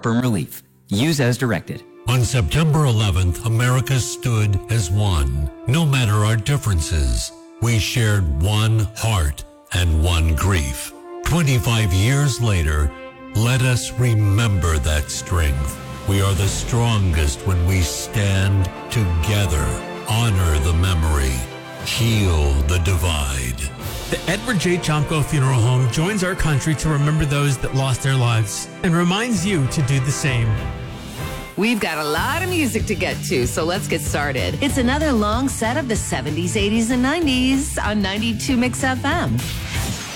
heartburn relief. Use as directed. On September 11th, America stood as one. No matter our differences, we shared one heart and one grief. 25 years later, let us remember that strength. We are the strongest when we stand together, honor the memory, heal the divide. The Edward J. Chomko Funeral Home joins our country to remember those that lost their lives and reminds you to do the same. We've got a lot of music to get to, so let's get started. It's another long set of the 70s, 80s, and 90s on 92 Mix FM.